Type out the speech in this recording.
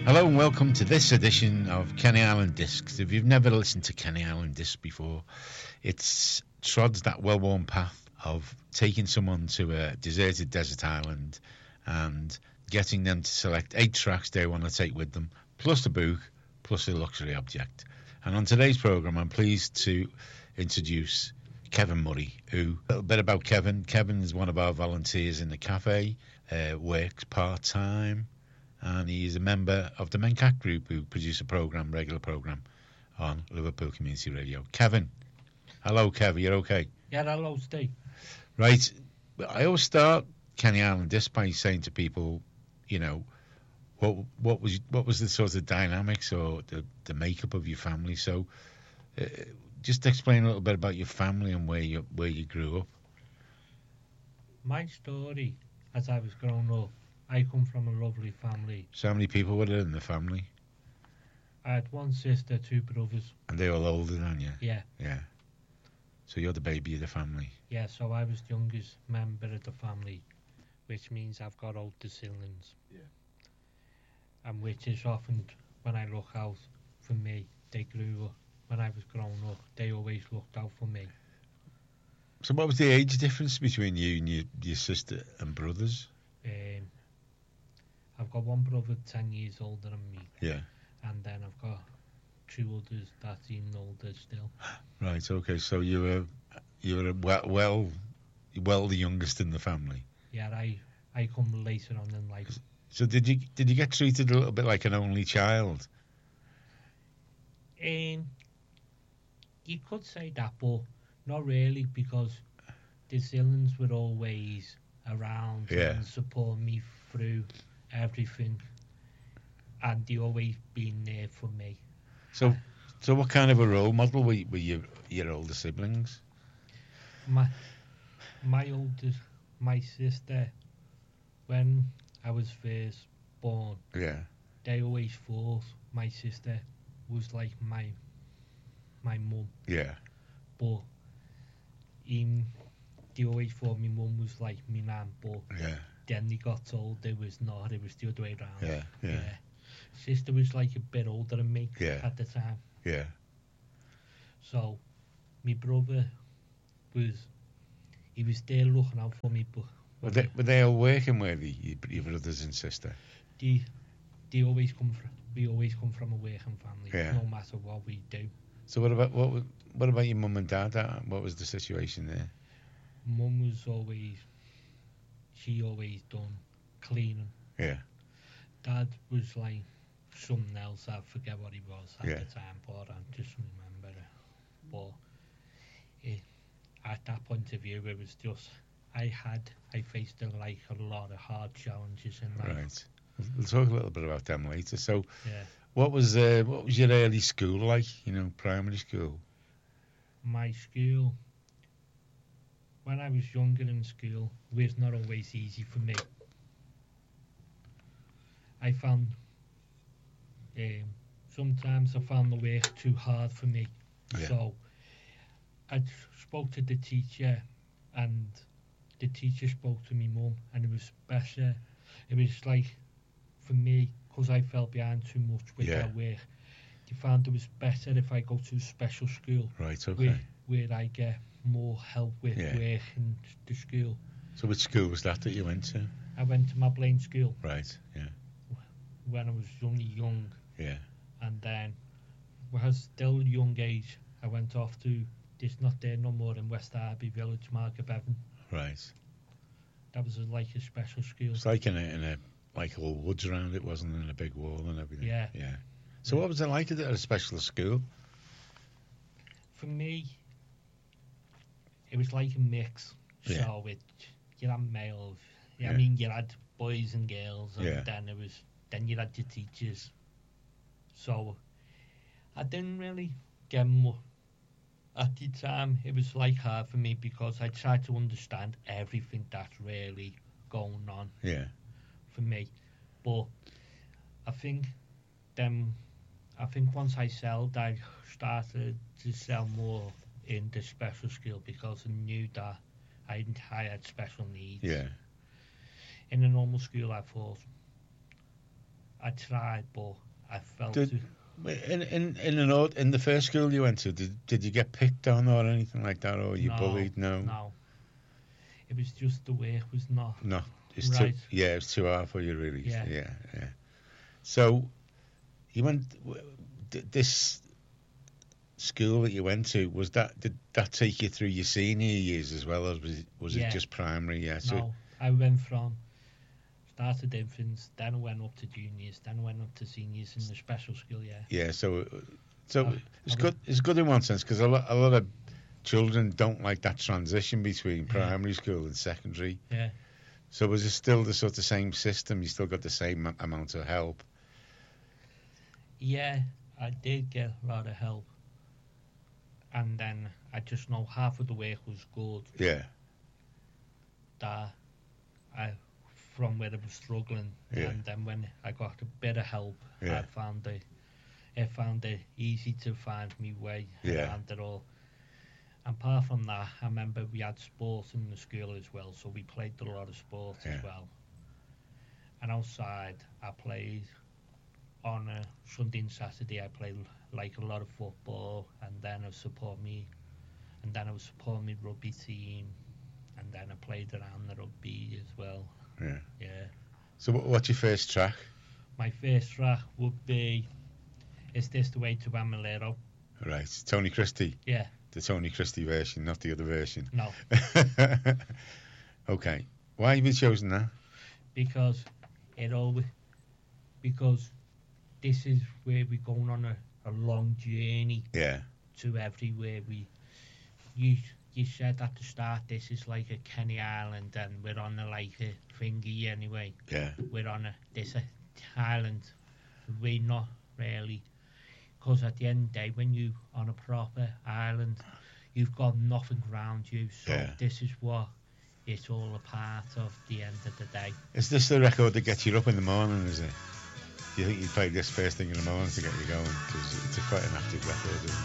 Hello and welcome to this edition of Kenny Island Discs. If you've never listened to Kenny Island Discs before, it trods that well-worn path of taking someone to a deserted desert island and getting them to select 8 tracks they want to take with them, plus a book, plus a luxury object. And on today's programme, I'm pleased to introduce Kevin Murray, who, a little bit about Kevin. Kevin is one of our volunteers in the cafe, works part-time, and he is a member of the Mencat Group, who produce a regular programme on Liverpool Community Radio. Kevin. Hello, Kevin. You're okay? Yeah, hello, Steve. Right. I always start Kenny Island Disc by saying to people, you know, what was the sort of dynamics or the makeup of your family? So, just explain a little bit about your family and where you grew up. My story, as I was growing up, I come from a lovely family. So how many people were there in the family? I had one sister, 2 brothers. And they were all older than you? Yeah. Yeah. So you're the baby of the family? Yeah, so I was the youngest member of the family, which means I've got older siblings. Yeah. And which is often, when I look out for me, they grew up. When I was growing up, they always looked out for me. So what was the age difference between you and your sister and brothers? I've got one brother 10 years older than me. Yeah. And then I've got 2 others that's even older still. Right, okay, so you were well the youngest in the family. Yeah, I come later on in life. So did you get treated a little bit like an only child? You could say that, but not really, because the siblings were always around and support me through everything, and they always been there for me. So what kind of a role model were your older siblings? My sister, when I was first born, they always thought my sister was like my mum. Yeah. But they always thought my mum was like my nan, but then they got told it was not, it was the other way around. Yeah. Sister was like a bit older than me at the time. Yeah. So my brother was there looking out for me, but were they all working with your brothers and sister? We always come from a working family, no matter what we do. So what about your mum and dad? What was the situation there? Mum was always done cleaning. Yeah. Dad was like something else. I forget what he was at the time, but I just remember it. But at that point of view, it was just I faced a lot of hard challenges in life. Right. We'll talk a little bit about them later. So, what was your early school like? You know, primary school. My school, when I was younger in school, was not always easy for me. I found sometimes I found the work too hard for me. Yeah. So I spoke to the teacher, and the teacher spoke to my mum, and it was better. It was like, for me, because I fell behind too much with that work, they found it was better if I go to a special school. Right, okay. Where I get more help with work in the school. So which school was that you went to? I went to Mablain School. Right, yeah. When I was only young. Yeah. And then, when I was still young age, I went off to, it's not there no more, in West Derby Village, Market Bevan. Right. That was like a special school. It's like in a like all woods around it, wasn't it, and a big wall and everything. Yeah. Yeah. So what was it like at a special school? For me, it was like a mix. Yeah. So you had males. I mean, you had boys and girls, and then you had your teachers. So I didn't really get much. At the time, it was like hard for me because I tried to understand everything that's really going on. Yeah. For me, but I think once I started to sell more in the special school because I knew that I had special needs. Yeah. In a normal school, I thought I tried, but I felt in the first school you went to, did you get picked on or anything like that, or you bullied? No. It was just the work was not. It's right. It was too hard for you, really. Yeah. So you went this school that you went to. Did that take you through your senior years as well, or was it just primary? Yeah. No, I went from. Started infants, then I went up to juniors, then I went up to seniors in the special school. Yeah, so it's good. It's good in one sense because a lot of children don't like that transition between primary school and secondary. Yeah. So was it still the sort of same system? You still got the same amount of help? Yeah, I did get a lot of help, and then I just know half of the work was good. Yeah. From where I was struggling, and then when I got a bit of help, I found it easy to find my way around it all. And apart from that, I remember we had sports in the school as well, so we played a lot of sports as well. And outside, I played on a Sunday and Saturday. I played like a lot of football, and then I was supporting my rugby team, and then I played around the rugby as well. Yeah. So what's your first track? My first track would be Is This the Way to Amalero? Right. Tony Christie? Yeah. The Tony Christie version, not the other version? No. Okay. Why have you chosen that? Because this is where we're going on a long journey to everywhere. You said at the start this is like a Kenny Island, and we're on a thingy anyway. Yeah. We're on this island. We're not really, because at the end of the day, when you on a proper island, you've got nothing around you. So this is what it's all a part of. The end of the day. Is this the record that gets you up in the morning? Is it? Do you think you play this first thing in the morning to get you going? Because it's quite an active record, isn't it?